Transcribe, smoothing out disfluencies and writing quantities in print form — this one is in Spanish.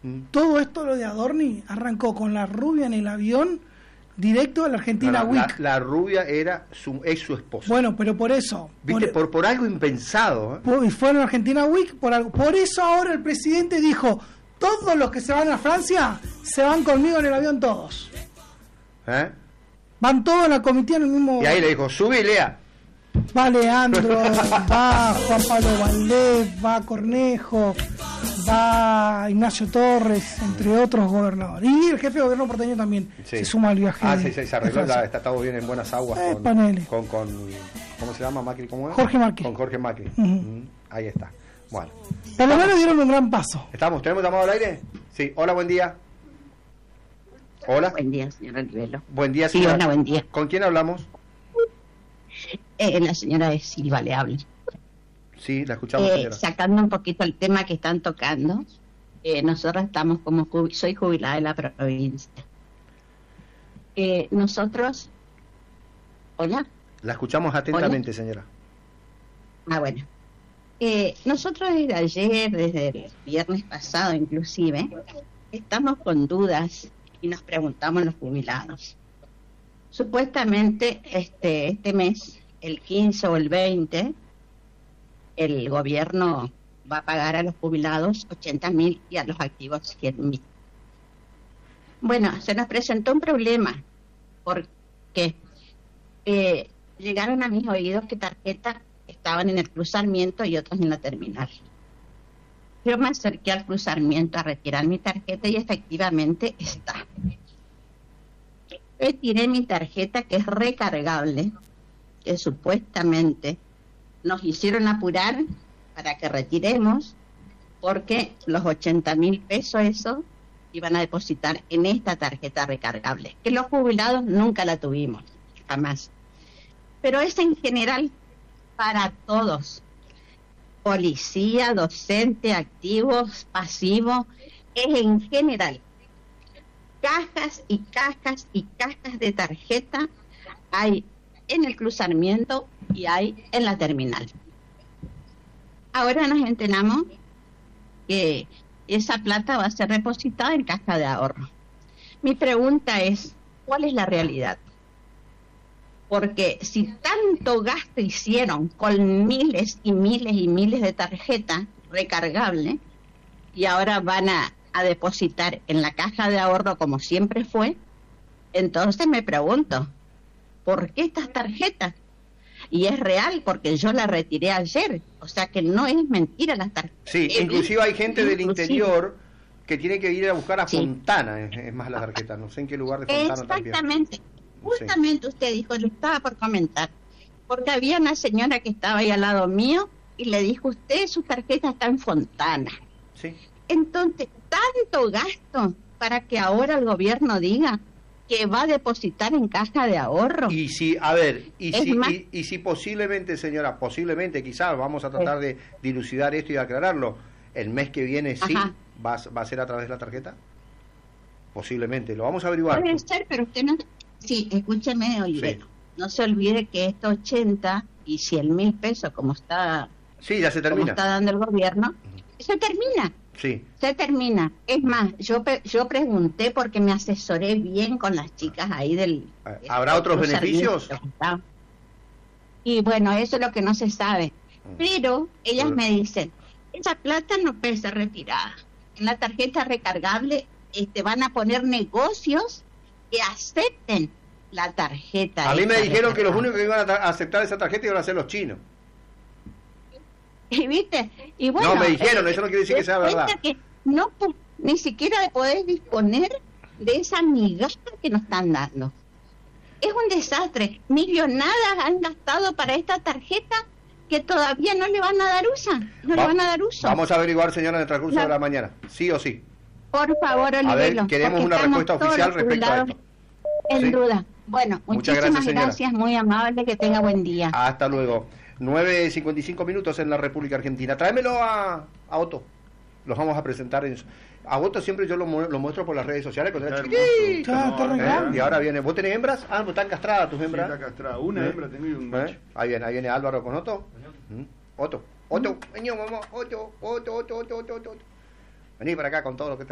Todo esto, lo de Adorni, arrancó con la rubia en el avión directo a la Argentina Week. La rubia es su esposa. Bueno, pero por eso. ¿Viste? Por algo impensado. Y fueron a la Argentina Week por algo. Por eso ahora el presidente dijo, todos los que se van a Francia, se van conmigo en el avión todos. Van todos en la comitiva en el mismo... Y ahí le dijo, sube, Lea. Va Leandro, va Juan Pablo Valdés, va Cornejo, va Ignacio Torres, entre otros gobernadores. Y el jefe de gobierno porteño también se suma al viaje. Sí, se arregló, está todo bien en buenas aguas con ¿cómo se llama Macri? ¿Cómo es? Jorge Macri. Con Jorge Macri. Ahí está. Bueno. Por lo menos dieron un gran paso. ¿Tenemos llamado al aire? Sí, hola, buen día. Hola. Buen día, señora Rivelo. Buen día, señora. Sí, hola, buen día. ¿Con quién hablamos? La señora de Silva le habla. Sí, la escuchamos, señora. Sacando un poquito el tema que están tocando, nosotros estamos soy jubilada de la provincia. Nosotros... ¿Hola? La escuchamos atentamente, ¿Hola? señora. Bueno. Nosotros desde ayer, desde el viernes pasado inclusive, estamos con dudas y nos preguntamos los jubilados. Supuestamente este mes, el 15 o el 20, el gobierno va a pagar a los jubilados 80.000 y a los activos 100.000. Bueno, se nos presentó un problema porque llegaron a mis oídos que tarjetas estaban en el cruzamiento y otras en la terminal. Yo me acerqué al cruzamiento a retirar mi tarjeta y efectivamente está. Retiré mi tarjeta, que es recargable, que supuestamente nos hicieron apurar para que retiremos, porque los 80.000 pesos esos iban a depositar en esta tarjeta recargable, que los jubilados nunca la tuvimos, jamás. Pero es en general para todos, policía, docente, activos, pasivos, es en general. Cajas y cajas y cajas de tarjeta hay en el cruzamiento y hay en la terminal. Ahora nos enteramos que esa plata va a ser depositada en caja de ahorro. Mi pregunta es, ¿cuál es la realidad? Porque si tanto gasto hicieron con miles y miles y miles de tarjetas recargables y ahora van a depositar en la caja de ahorro como siempre fue, entonces me pregunto, ¿por qué estas tarjetas? Y es real porque yo la retiré ayer, o sea que no es mentira las tarjetas. Sí, inclusive hay gente del interior que tiene que ir a buscar a Fontana, es más la tarjeta, no sé en qué lugar de Fontana. Exactamente, justamente usted dijo, yo estaba por comentar, porque había una señora que estaba ahí al lado mío y le dijo, usted su tarjeta está en Fontana. Sí. Entonces, tanto gasto para que ahora el gobierno diga que va a depositar en caja de ahorro. Y si, y si posiblemente, señora, posiblemente, quizás vamos a tratar de dilucidar esto y aclararlo, el mes que viene sí va a ser a través de la tarjeta. Posiblemente, lo vamos a averiguar. Puede ser, pero usted no... Sí, escúcheme, oye, no se olvide que estos 80 y 100.000 pesos, como está... Sí, ya se termina. Como está dando el gobierno, se termina. Sí. Se termina. Es más, yo pregunté porque me asesoré bien con las chicas ahí del... ¿Habrá otros beneficios? Y bueno, eso es lo que no se sabe. Pero ellas me dicen, esa plata no puede ser retirada. En la tarjeta recargable van a poner negocios que acepten la tarjeta. A mí me dijeron que los únicos que iban a aceptar esa tarjeta iban a ser los chinos. ¿Y viste? Y bueno, no, me dijeron, eso no quiere decir que sea verdad. Que no, ni siquiera podés disponer de esa migaja que nos están dando. Es un desastre. Millonadas han gastado para esta tarjeta que todavía no le van a dar uso. No le van a dar uso. Vamos a averiguar, señora, en el transcurso de la mañana. Sí o sí. Por favor, Olivelo. A ver, queremos una respuesta oficial respecto a esto. En duda. Bueno, muchísimas gracias, muy amable, que tenga buen día. Hasta luego. 9:55 minutos en la República Argentina. Tráemelo a Otto. Los vamos a presentar a Otto siempre yo lo muestro por las redes sociales cuando era chiquitito. Y ahora viene. ¿Vos tenés hembras? Ah, pues están castradas tus hembras. Sí, está castrada. Una hembra tengo y un macho. Ahí viene Álvaro con Otto. Otto, vení, mamá. Otto. Vení para acá con todo lo que